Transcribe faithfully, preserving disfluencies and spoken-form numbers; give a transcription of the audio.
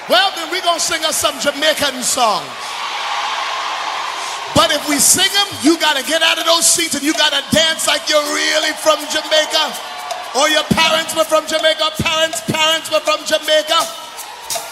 Well, then we're going to sing us some Jamaican songs. But if we sing them, you got to get out of those seats and you got to dance like you're really from Jamaica. Or your parents were from Jamaica, parents, parents were from Jamaica.